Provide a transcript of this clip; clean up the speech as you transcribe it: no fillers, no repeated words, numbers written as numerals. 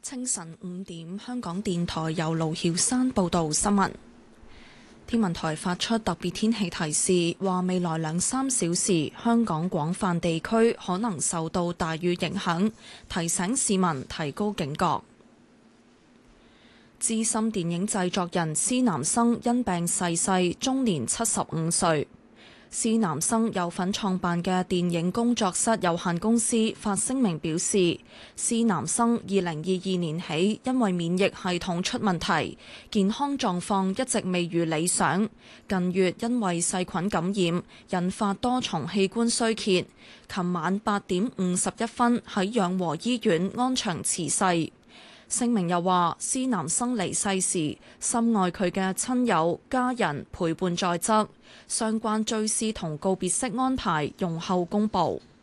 清晨5點，香港電台由盧曉山報道新聞。天文台發出特別天氣提示，話未來2-3小時，香港廣泛地區可能受到大雨影響，提醒市民提高警覺。資深電影製作人施南生因病逝世，終年75歲。施南生有份創辦嘅電影工作室有限公司發聲明表示，施南生2022年起因為免疫系統出問題，健康狀況一直未如理想。近月因為細菌感染，引發多重器官衰竭。琴晚8點51分喺養和醫院安詳辭世。聲明又話，施南生離世時，深愛佢嘅親友家人陪伴在側，相關追思同告別式安排容後公佈。